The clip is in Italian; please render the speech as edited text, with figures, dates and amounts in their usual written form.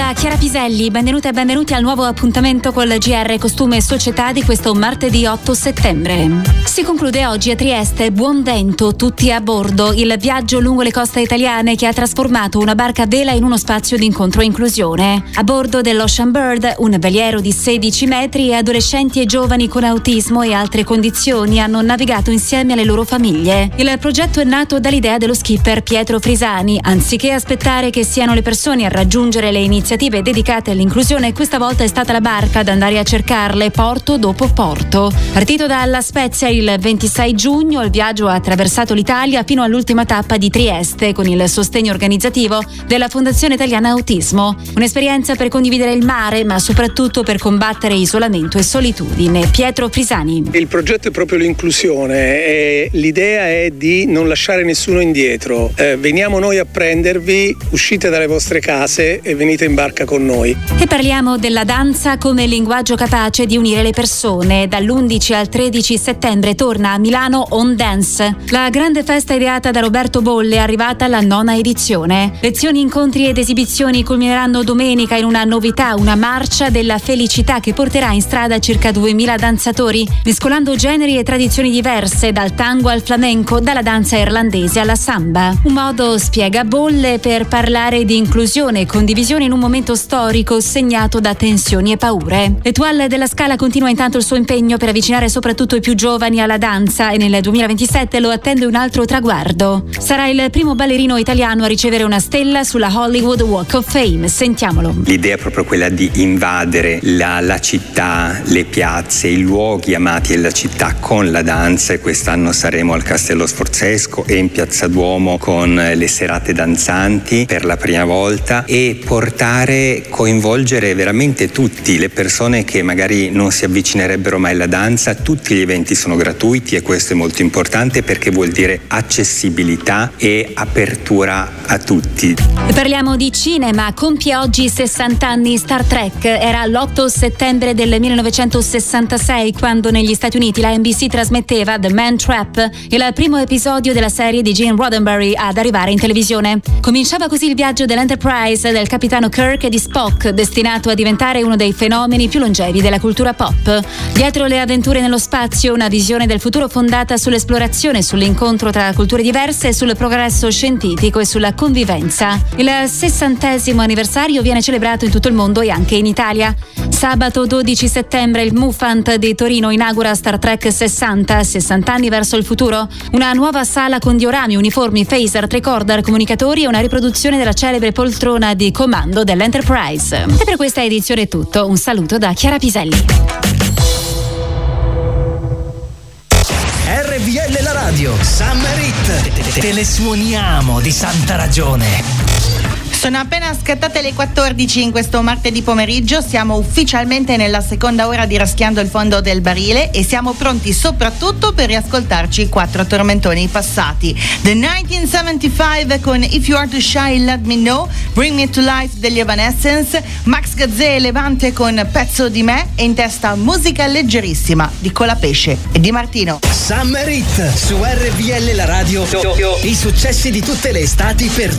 da Chiara Piselli, benvenute e benvenuti al nuovo appuntamento col GR Costume e Società di questo martedì 8 settembre. Si conclude oggi a Trieste Buonvento, tutti a bordo, il viaggio lungo le coste italiane che ha trasformato una barca a vela in uno spazio di incontro e inclusione. A bordo dell'Ocean Bird, un veliero di 16 metri, adolescenti e giovani con autismo e altre condizioni hanno navigato insieme alle loro famiglie. Il progetto è nato dall'idea dello skipper Pietro Frisani. Anziché aspettare che siano le persone a raggiungere le iniziative dedicate all'inclusione, questa volta è stata la barca ad andare a cercarle porto dopo porto. Partito da La Spezia il 26 giugno, il viaggio ha attraversato l'Italia fino all'ultima tappa di Trieste con il sostegno organizzativo della Fondazione Italiana Autismo. Un'esperienza per condividere il mare, ma soprattutto per combattere isolamento e solitudine. Pietro Frisani. Il progetto è proprio l'inclusione e l'idea è di non lasciare nessuno indietro. Veniamo noi a prendervi, uscite dalle vostre case e venite in barca con noi. E parliamo della danza come linguaggio capace di unire le persone. Dall'11 al 13 settembre torna a Milano On Dance, la grande festa ideata da Roberto Bolle, arrivata alla 9ª edizione. Lezioni, incontri ed esibizioni culmineranno domenica in una novità, una marcia della felicità che porterà in strada circa 2000 danzatori, mescolando generi e tradizioni diverse, dal tango al flamenco, dalla danza irlandese alla samba. Un modo, spiega Bolle, per parlare di inclusione e condivisione in un momento storico segnato da tensioni e paure. L'Étoile della Scala continua intanto il suo impegno per avvicinare soprattutto i più giovani alla danza e nel 2027 lo attende un altro traguardo. Sarà il primo ballerino italiano a ricevere una stella sulla Hollywood Walk of Fame. Sentiamolo. L'idea è proprio quella di invadere la città, le piazze, i luoghi amati della città con la danza, e quest'anno saremo al Castello Sforzesco e in Piazza Duomo con le serate danzanti per la prima volta, e coinvolgere veramente tutti, le persone che magari non si avvicinerebbero mai alla danza. Tutti gli eventi sono gratuiti e questo è molto importante perché vuol dire accessibilità e apertura a tutti. E parliamo di cinema. Compie oggi 60 anni Star Trek. Era l'8 settembre del 1966 quando negli Stati Uniti la NBC trasmetteva The Man Trap, il primo episodio della serie di Gene Roddenberry ad arrivare in televisione. Cominciava così il viaggio dell'Enterprise, del capitano Kirk e di Spock, destinato a diventare uno dei fenomeni più longevi della cultura pop. Dietro le avventure nello spazio, una visione del futuro fondata sull'esplorazione, sull'incontro tra culture diverse, sul progresso scientifico e sulla convivenza. Il 60° anniversario viene celebrato in tutto il mondo e anche in Italia. Sabato 12 settembre il MUFANT di Torino inaugura Star Trek 60 anni verso il futuro. Una nuova sala con diorami, uniformi, phaser, tricorder, comunicatori e una riproduzione della celebre poltrona di comando dell'Enterprise. E per questa edizione è tutto. Un saluto da Chiara Piselli. RVL la radio Summer Hit. Te le suoniamo di santa ragione. Sono appena scattate le 14 in questo martedì pomeriggio, siamo ufficialmente nella seconda ora di Raschiando il fondo del barile e siamo pronti soprattutto per riascoltarci i 4 tormentoni passati. The 1975 con If You Are Too Shy Let Me Know, Bring Me to Life degli Evanescence, Max Gazzè e Levante con Pezzo di me e in testa musica leggerissima di Colapesce e Di Martino. Summer Hit su RVL la radio, i successi di tutte le estati per